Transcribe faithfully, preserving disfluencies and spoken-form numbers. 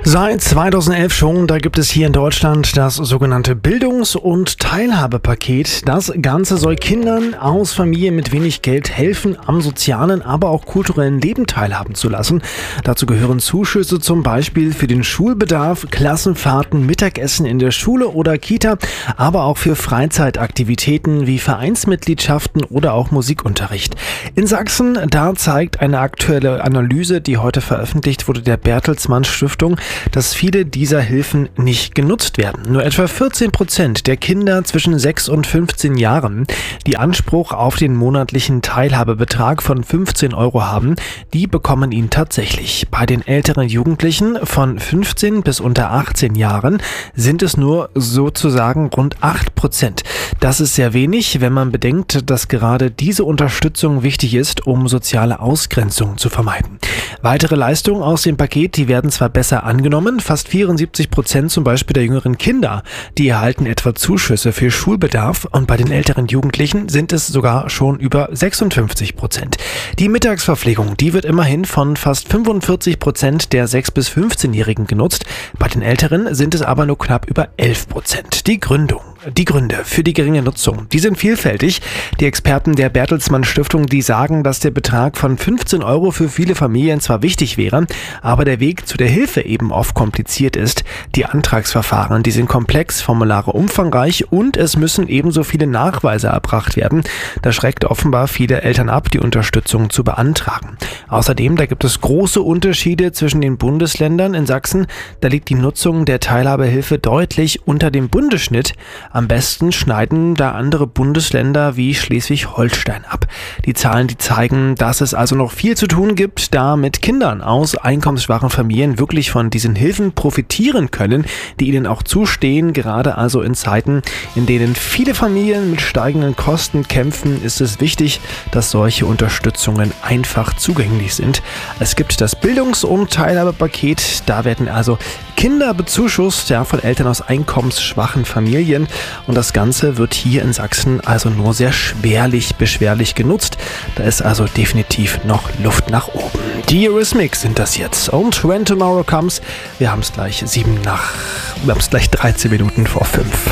Seit zweitausendelf schon, da gibt es hier in Deutschland das sogenannte Bildungs- und Teilhabepaket. Das Ganze soll Kindern aus Familien mit wenig Geld helfen, am sozialen, aber auch kulturellen Leben teilhaben zu lassen. Dazu gehören Zuschüsse zum Beispiel für den Schulbedarf, Klassenfahrten, Mittagessen in der Schule oder Kita, aber auch für Freizeitaktivitäten wie Vereinsmitgliedschaften oder auch Musikunterricht. In Sachsen, da zeigt eine aktuelle Analyse, die heute veröffentlicht wurde, der Bertelsmann Stiftung, dass viele dieser Hilfen nicht genutzt werden. Nur etwa vierzehn Prozent der Kinder zwischen sechs und fünfzehn Jahren, die Anspruch auf den monatlichen Teilhabebetrag von fünfzehn Euro haben, die bekommen ihn tatsächlich. Bei den älteren Jugendlichen von fünfzehn bis unter achtzehn Jahren sind es nur sozusagen rund acht Prozent. Das ist sehr wenig, wenn man bedenkt, dass gerade diese Unterstützung wichtig ist, um soziale Ausgrenzung zu vermeiden. Weitere Leistungen aus dem Paket, die werden zwar besser angenommen, fast vierundsiebzig Prozent zum Beispiel der jüngeren Kinder, die erhalten etwa Zuschüsse für Schulbedarf, und bei den älteren Jugendlichen sind es sogar schon über sechsundfünfzig Prozent. Die Mittagsverpflegung, die wird immerhin von fast fünfundvierzig Prozent der sechs- bis fünfzehnjährigen genutzt, bei den Älteren sind es aber nur knapp über elf Prozent. Die Gründung. Die Gründe für die geringe Nutzung, die sind vielfältig. Die Experten der Bertelsmann Stiftung, die sagen, dass der Betrag von fünfzehn Euro für viele Familien zwar wichtig wäre, aber der Weg zu der Hilfe eben oft kompliziert ist. Die Antragsverfahren, die sind komplex, Formulare umfangreich und es müssen ebenso viele Nachweise erbracht werden. Das schreckt offenbar viele Eltern ab, die Unterstützung zu beantragen. Außerdem, da gibt es große Unterschiede zwischen den Bundesländern. In Sachsen, da liegt die Nutzung der Teilhabehilfe deutlich unter dem Bundesschnitt. Am besten schneiden da andere Bundesländer wie Schleswig-Holstein ab. Die Zahlen, die zeigen, dass es also noch viel zu tun gibt, damit Kindern aus einkommensschwachen Familien wirklich von diesen Hilfen profitieren können, die ihnen auch zustehen. Gerade also in Zeiten, in denen viele Familien mit steigenden Kosten kämpfen, ist es wichtig, dass solche Unterstützungen einfach zugänglich sind. Es gibt das Bildungs- und Teilhabepaket. Da werden also Kinder bezuschusst, ja, von Eltern aus einkommensschwachen Familien. Und das Ganze wird hier in Sachsen also nur sehr schwerlich beschwerlich genutzt. Da ist also definitiv noch Luft nach oben. Die Eurythmics sind das jetzt. Und When Tomorrow Comes, wir haben es gleich sieben nach, wir haben es gleich dreizehn Minuten vor fünf.